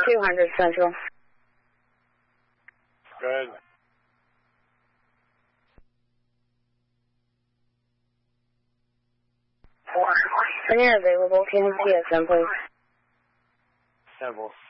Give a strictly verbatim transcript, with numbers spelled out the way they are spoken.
two hundred Central. Good. When you're available, can you see us in, please? Temple.